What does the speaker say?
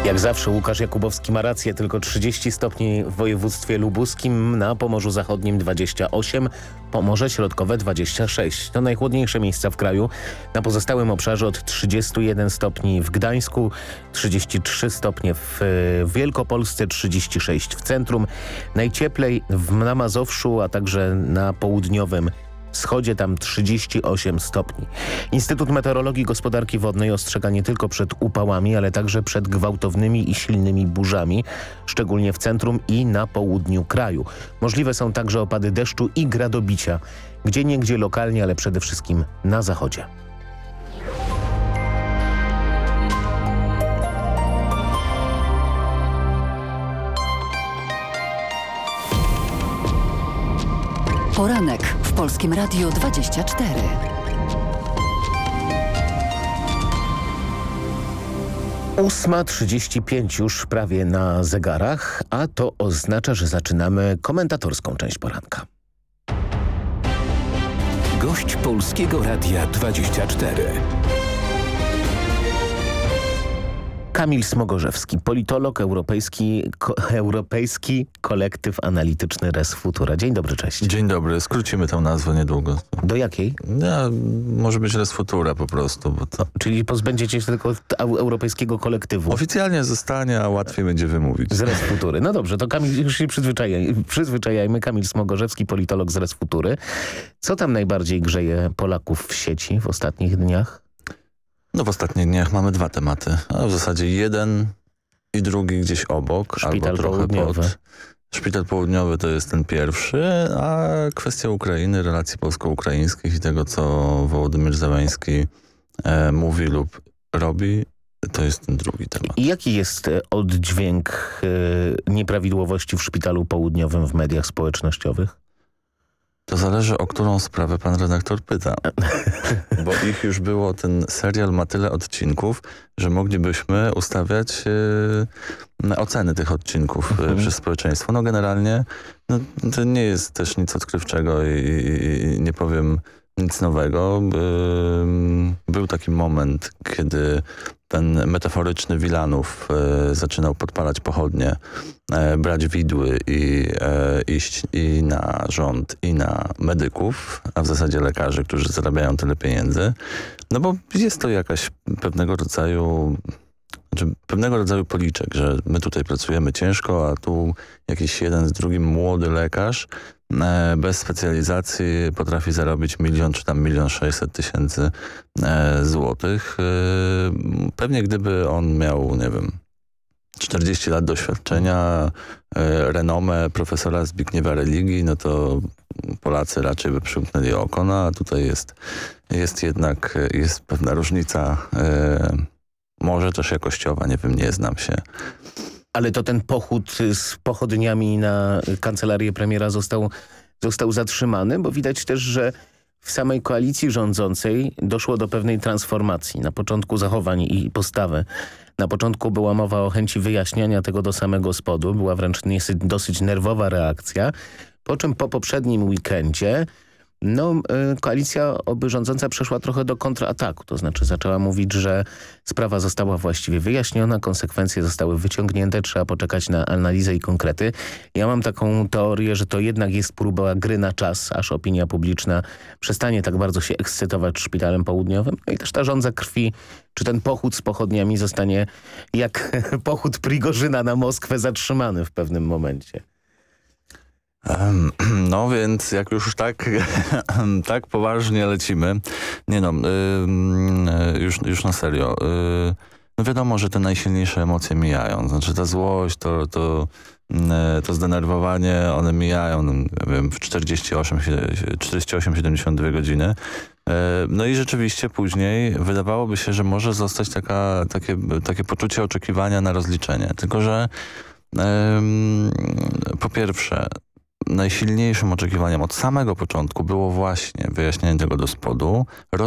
Jak zawsze Łukasz Jakubowski ma rację, tylko 30 stopni w województwie lubuskim, na Pomorzu Zachodnim 28, Pomorze Środkowe 26. To najchłodniejsze miejsca w kraju. Na pozostałym obszarze od 31 stopni w Gdańsku, 33 stopnie w Wielkopolsce, 36 w centrum. Najcieplej na Mazowszu, a także na południowym wschodzie, tam 38 stopni. Instytut Meteorologii i Gospodarki Wodnej ostrzega nie tylko przed upałami, ale także przed gwałtownymi i silnymi burzami, szczególnie w centrum i na południu kraju. Możliwe są także opady deszczu i gradobicia, gdzieniegdzie lokalnie, ale przede wszystkim na zachodzie. Poranek w Polskim Radiu 24. Ósma 35 już prawie na zegarach, a to oznacza, że zaczynamy komentatorską część poranka. Gość Polskiego Radia 24. Kamil Smogorzewski, politolog, europejski kolektyw analityczny Res Futura. Dzień dobry, cześć. Dzień dobry, skrócimy tę nazwę niedługo. Do jakiej? Może być Res Futura po prostu. Bo to... Czyli pozbędziecie się tylko europejskiego kolektywu. Oficjalnie zostanie, a łatwiej będzie wymówić. Z Res Futury. No dobrze, to Kamil, już się przyzwyczajajmy. Kamil Smogorzewski, politolog z Res Futury. Co tam najbardziej grzeje Polaków w sieci w ostatnich dniach? No w ostatnich dniach mamy dwa tematy, a w zasadzie jeden i drugi gdzieś obok. Szpital albo trochę południowy. Szpital południowy to jest ten pierwszy, a kwestia Ukrainy, relacji polsko-ukraińskich i tego, co Wołodymyr Zełański mówi lub robi, to jest ten drugi temat. I jaki jest oddźwięk nieprawidłowości w Szpitalu Południowym w mediach społecznościowych? To zależy, o którą sprawę pan redaktor pyta. Bo ich już było, ten serial ma tyle odcinków, że moglibyśmy ustawiać oceny tych odcinków przez społeczeństwo. No generalnie to nie jest też nic odkrywczego i nie powiem nic nowego. Był taki moment, kiedy ten metaforyczny Wilanów zaczynał podpalać pochodnie, brać widły i iść i na rząd, i na medyków, a w zasadzie lekarzy, którzy zarabiają tyle pieniędzy. No bo jest to jakaś pewnego rodzaju policzek, że my tutaj pracujemy ciężko, a tu jakiś jeden z drugim młody lekarz bez specjalizacji potrafi zarobić 1 000 000 czy tam 1 600 000 złotych. Pewnie gdyby on miał, nie wiem, 40 lat doświadczenia, renomę profesora Zbigniewa Religii, no to Polacy raczej by przymknęli oko, no a tutaj jest jednak pewna różnica, może też jakościowa, nie wiem, nie znam się. Ale to ten pochód z pochodniami na kancelarię premiera został zatrzymany, bo widać też, że w samej koalicji rządzącej doszło do pewnej transformacji. Na początku zachowań i postawy. Na początku była mowa o chęci wyjaśniania tego do samego spodu. Była wręcz dosyć nerwowa reakcja. Po czym po poprzednim weekendzie koalicja rządząca przeszła trochę do kontrataku. To znaczy zaczęła mówić, że sprawa została właściwie wyjaśniona, konsekwencje zostały wyciągnięte, trzeba poczekać na analizę i konkrety. Ja mam taką teorię, że to jednak jest próba gry na czas, aż opinia publiczna przestanie tak bardzo się ekscytować Szpitalem Południowym. No i też ta żądza krwi, czy ten pochód z pochodniami zostanie jak pochód Prigorzyna na Moskwę zatrzymany w pewnym momencie. No więc jak już tak poważnie lecimy, już na serio, no wiadomo, że te najsilniejsze emocje mijają, znaczy ta złość, to zdenerwowanie, one mijają, nie wiem, w 48-72 godziny. No i rzeczywiście później wydawałoby się, że może zostać takie poczucie oczekiwania na rozliczenie, tylko że po pierwsze najsilniejszym oczekiwaniem od samego początku było właśnie wyjaśnienie tego do spodu,